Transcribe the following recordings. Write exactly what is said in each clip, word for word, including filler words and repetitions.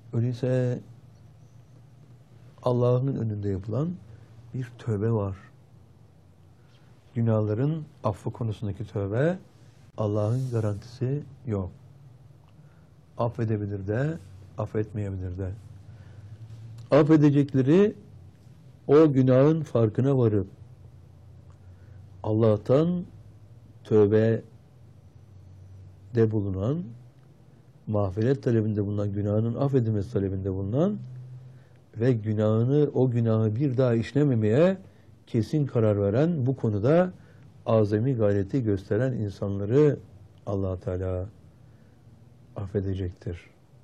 Öyleyse Allah'ın önünde yapılan bir tövbe var. Günahların affı konusundaki tövbe, Allah'ın garantisi yok. Affedebilir de, affetmeyebilir de. Affedecekleri o günahın farkına varıp Allah'tan tövbe de bulunan, mağfiret talebinde bulunan, günahının affedilmesi talebinde bulunan ve günahını, o günahı bir daha işlememeye kesin karar veren, bu konuda azami gayreti gösteren insanları Allah Teala affedecektir.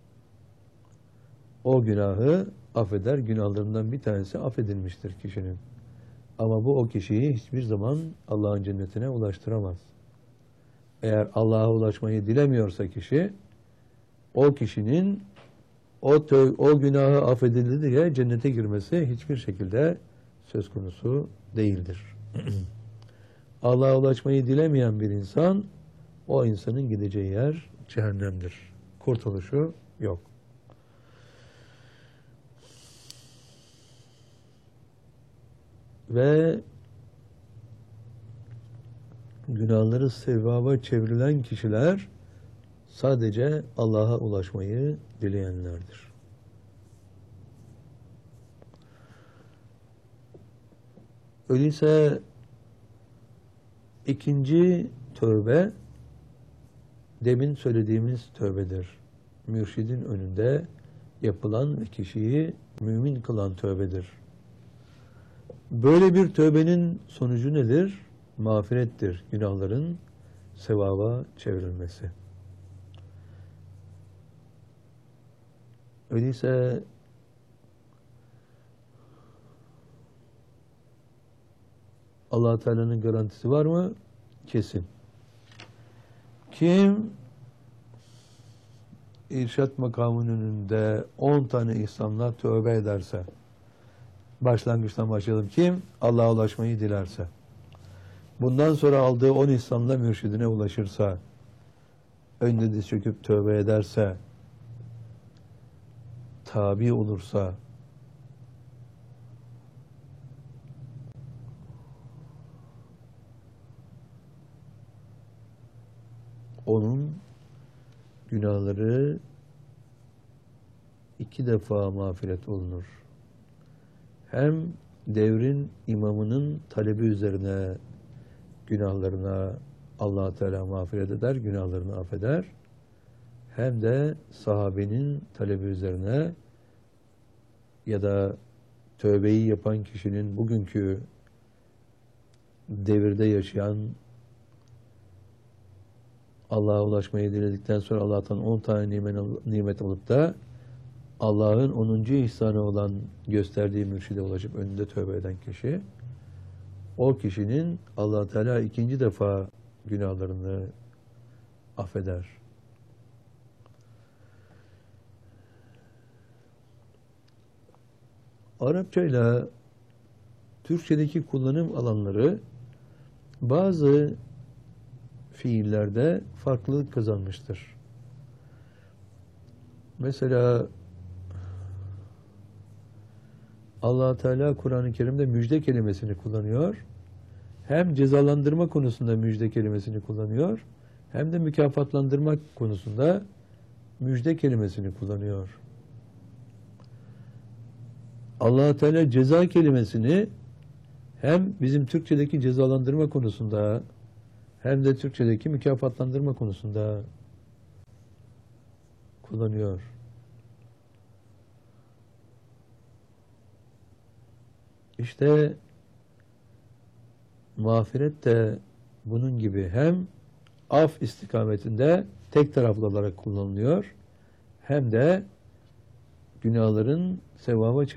O günahı affeder, günahlarından bir tanesi affedilmiştir kişinin. Ama bu o kişiyi hiçbir zaman Allah'ın cennetine ulaştıramaz. Eğer Allah'a ulaşmayı dilemiyorsa kişi, o kişinin o, o günahı affedildi diye cennete girmesi hiçbir şekilde söz konusu değildir. Allah'a ulaşmayı dilemeyen bir insan, o insanın gideceği yer cehennemdir. Kurtuluşu yok. Ve günahları sevaba çevrilen kişiler sadece Allah'a ulaşmayı dileyenlerdir. Öyleyse ikinci tövbe demin söylediğimiz tövbedir. Mürşidin önünde yapılan ve kişiyi mümin kılan tövbedir. Böyle bir tövbenin sonucu nedir? Mağfirettir. Günahların sevaba çevrilmesi. Öyleyse Allah Teala'nın garantisi var mı? Kesin. Kim irşat makamının önünde on tane ihsanla tövbe ederse, başlangıçtan başlayalım. Kim Allah'a ulaşmayı dilerse, bundan sonra aldığı on ihsanla mürşidine ulaşırsa, önüne diz çöküp tövbe ederse, tabi olursa, onun günahları iki defa mağfiret olunur. Hem devrin imamının talebi üzerine günahlarına Allah Teala mağfiret eder, günahlarını affeder. Hem de sahabenin talebi üzerine ya da tövbeyi yapan kişinin bugünkü devirde yaşayan, Allah'a ulaşmayı diledikten sonra Allah'tan on tane nimet, nimet alıp da Allah'ın onuncu ihsanı olan gösterdiği mürşide ulaşıp önünde tövbe eden kişi, o kişinin Allah Teala ikinci defa günahlarını affeder. Arapçayla Türkçedeki kullanım alanları bazı fiillerde farklılık kazanmıştır. Mesela Allah Teala Kur'an-ı Kerim'de müjde kelimesini kullanıyor. Hem cezalandırma konusunda müjde kelimesini kullanıyor, hem de mükafatlandırma konusunda müjde kelimesini kullanıyor. Allah Teala ceza kelimesini hem bizim Türkçedeki cezalandırma konusunda hem de Türkçedeki mükafatlandırma konusunda kullanıyor. İşte mağfiret de bunun gibi hem af istikametinde tek taraflı olarak kullanılıyor, hem de günahların sevaba